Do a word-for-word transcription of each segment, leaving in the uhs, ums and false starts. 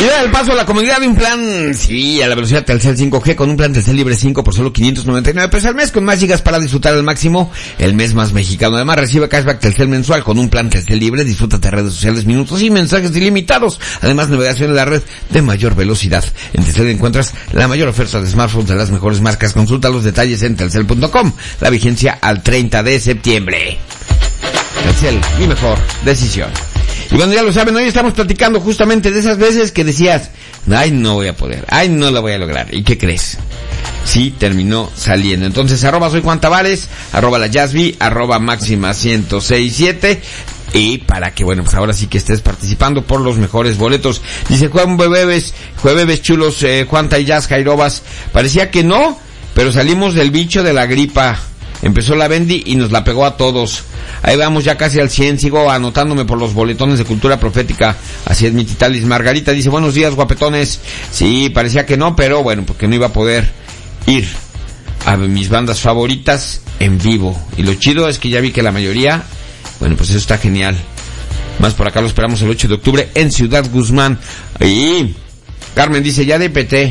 Llega el paso a la comodidad de un plan, sí, a la velocidad Telcel cinco G con un plan Telcel Libre cinco por solo quinientos noventa y nueve pesos al mes con más gigas para disfrutar al máximo el mes más mexicano. Además recibe cashback Telcel mensual con un plan Telcel Libre, disfruta de redes sociales, minutos y mensajes ilimitados. Además navegación en la red de mayor velocidad. En Telcel encuentras la mayor oferta de smartphones de las mejores marcas. Consulta los detalles en telcel punto com. La vigencia al treinta de septiembre. Telcel, mi mejor decisión. Y bueno, ya lo saben, hoy estamos platicando justamente de esas veces que decías, ay, no voy a poder, ay, no la voy a lograr. ¿Y qué crees? Sí, terminó saliendo. Entonces, arroba soy Juan Tavares, arroba la Yasby, arroba máxima ciento seis siete. Y para que, bueno, pues ahora sí que estés participando por los mejores boletos. Dice Juan Jueves, Jueves chulos, eh, Juan Tayas, Jairobas. Parecía que no, pero salimos del bicho de la gripa. Empezó la Bendy y nos la pegó a todos. Ahí vamos ya casi al cien, sigo anotándome por los boletones de cultura profética. Así es mi titalis. Margarita dice, buenos días, guapetones. Sí, parecía que no, pero bueno, porque no iba a poder ir a mis bandas favoritas en vivo. Y lo chido es que ya vi que la mayoría, bueno, pues eso está genial. Más por acá lo esperamos el ocho de octubre en Ciudad Guzmán. Y Carmen dice, ya de P T.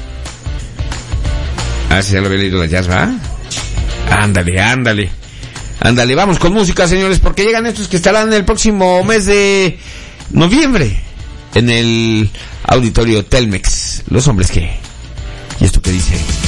Ah, sí, ya lo había leído la Jazz, ¿va? Ándale, ándale. Ándale, vamos con música, señores, porque llegan estos que estarán en el próximo mes de noviembre en el Auditorio Telmex. Los hombres que... ¿Y esto qué dice?